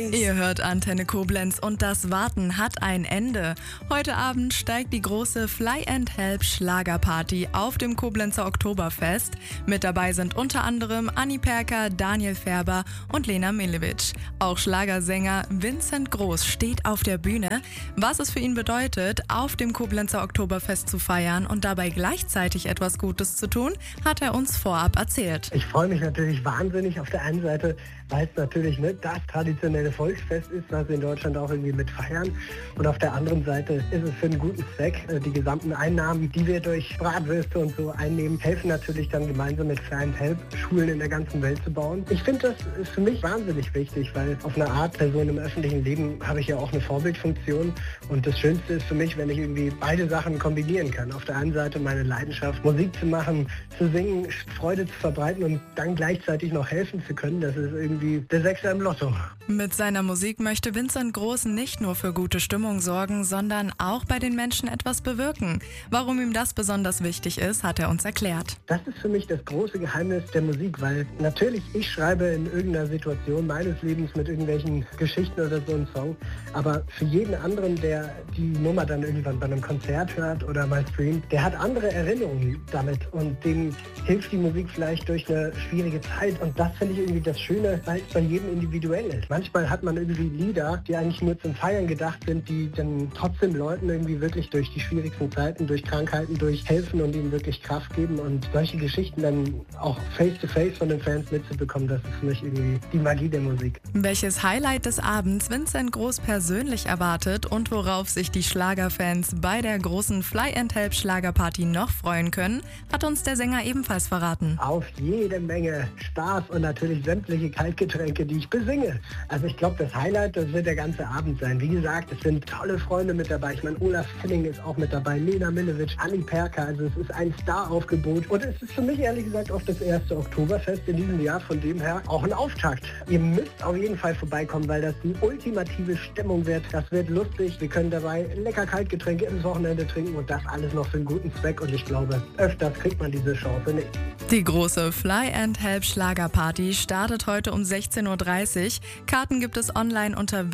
Ihr hört Antenne Koblenz und das Warten hat ein Ende. Heute Abend steigt die große Fly and Help Schlagerparty auf dem Koblenzer Oktoberfest. Mit dabei sind unter anderem Anni Perker, Daniel Färber und Lena Millewitsch. Auch Schlagersänger Vincent Groß steht auf der Bühne. Was es für ihn bedeutet, auf dem Koblenzer Oktoberfest zu feiern und dabei gleichzeitig etwas Gutes zu tun, hat er uns vorab erzählt. Ich freue mich natürlich wahnsinnig auf der einen Seite, weil es natürlich das traditionelle Volksfest ist, was wir in Deutschland auch irgendwie mit feiern. Und auf der anderen Seite ist es für einen guten Zweck. Die gesamten Einnahmen, die wir durch Bratwürste und so einnehmen, helfen natürlich dann gemeinsam mit Fly and Help Schulen in der ganzen Welt zu bauen. Ich finde, das ist für mich wahnsinnig wichtig, weil auf eine Art Person im öffentlichen Leben habe ich ja auch eine Vorbildfunktion. Und das Schönste ist für mich, wenn ich irgendwie beide Sachen kombinieren kann. Auf der einen Seite meine Leidenschaft, Musik zu machen, zu singen, Freude zu verbreiten und dann gleichzeitig noch helfen zu können. Das ist irgendwie der Sechser im Lotto. Mit seiner Musik möchte Vincent Groß nicht nur für gute Stimmung sorgen, sondern auch bei den Menschen etwas bewirken. Warum ihm das besonders wichtig ist, hat er uns erklärt. Das ist für mich das große Geheimnis der Musik, weil natürlich ich schreibe in irgendeiner Situation meines Lebens mit irgendwelchen Geschichten oder so einen Song, aber für jeden anderen, der die Nummer dann irgendwann bei einem Konzert hört oder mal streamt, der hat andere Erinnerungen damit und dem hilft die Musik vielleicht durch eine schwierige Zeit und das finde ich irgendwie das Schöne, weil es bei jedem individuell ist. Manchmal hat man irgendwie Lieder, die eigentlich nur zum Feiern gedacht sind, die dann trotzdem Leuten irgendwie wirklich durch die schwierigsten Zeiten, durch Krankheiten, durch helfen und ihnen wirklich Kraft geben und solche Geschichten dann auch face-to-face von den Fans mitzubekommen, das ist für mich irgendwie die Magie der Musik. Welches Highlight des Abends Vincent Groß persönlich erwartet und worauf sich die Schlagerfans bei der großen Fly and Help Schlagerparty noch freuen können, hat uns der Sänger ebenfalls verraten. Auf jede Menge Spaß und natürlich sämtliche Kaltgetränke, die ich besinge. Also ich glaube, das Highlight, das wird der ganze Abend sein. Wie gesagt, es sind tolle Freunde mit dabei. Ich meine, Olaf Henning ist auch mit dabei, Lena Millewitsch, Anni Perker. Also es ist ein Star-Aufgebot. Und es ist für mich ehrlich gesagt auch das erste Oktoberfest in diesem Jahr. Von dem her auch ein Auftakt. Ihr müsst auf jeden Fall vorbeikommen, weil das die ultimative Stimmung wird. Das wird lustig. Wir können dabei lecker Kaltgetränke ins Wochenende trinken und das alles noch für einen guten Zweck. Und ich glaube, öfters kriegt man diese Chance nicht. Die große Fly and Help Schlagerparty startet heute um 16:30 Uhr. Karten gibt es online unter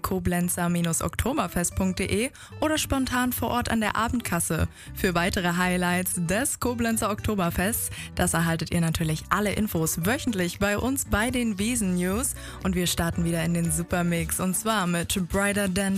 www.koblenzer-oktoberfest.de oder spontan vor Ort an der Abendkasse. Für weitere Highlights des Koblenzer Oktoberfests, das erhaltet ihr natürlich alle Infos wöchentlich bei uns bei den Wiesen News. Und wir starten wieder in den Supermix und zwar mit Brighter Than